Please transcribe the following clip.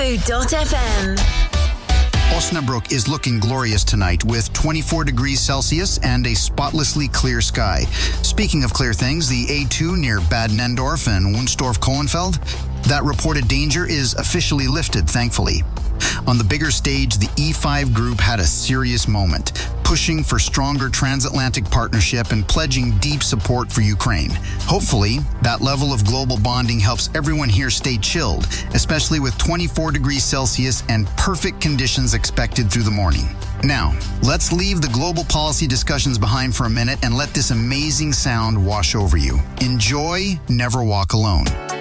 Fufu.fm. Osnabrück is looking glorious tonight with 24 degrees Celsius and a spotlessly clear sky. Speaking of clear things, the A2 near Bad Nendorf and Wunstorf-Kohlenfeld, that reported danger is officially lifted, thankfully. On the bigger stage, the E5 group had a serious moment, pushing for stronger transatlantic partnership and pledging deep support for Ukraine. Hopefully, that level of global bonding helps everyone here stay chilled, especially with 24 degrees Celsius and perfect conditions expected through the morning. Now, let's leave the global policy discussions behind for a minute and let this amazing sound wash over you. Enjoy Never Walk Alone.